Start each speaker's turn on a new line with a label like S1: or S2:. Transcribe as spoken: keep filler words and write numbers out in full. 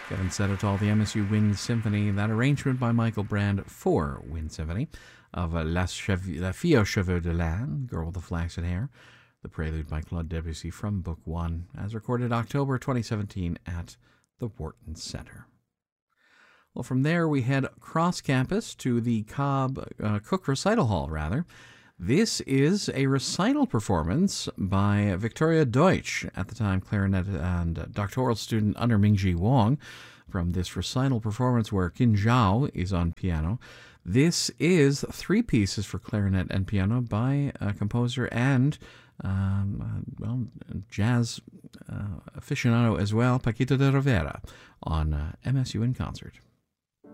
S1: Kevin Seddertall, the M S U Wind Symphony, that arrangement by Michael Brand for Wind Symphony of uh, La, Chev- La Fille aux Cheveux de Laine, Girl with the Flaxen Hair, the prelude by Claude Debussy from Book One, as recorded October twenty seventeen at the Wharton Centre. Well, from there we head cross campus to the Cobb uh, Cook Recital Hall, rather. This is a recital performance by Victoria Deutsch, at the time clarinet and doctoral student under Mingji Wong, from this recital performance where Qin Zhao is on piano. This is three pieces for clarinet and piano by a composer and um, uh, well, jazz uh, aficionado as well, Paquito de Rivera, on uh, M S U in Concert.